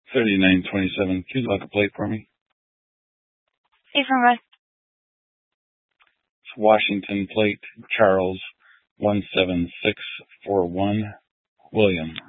3927. Can you lock a plate for me? From West. It's Washington plate, Charles 17641, William.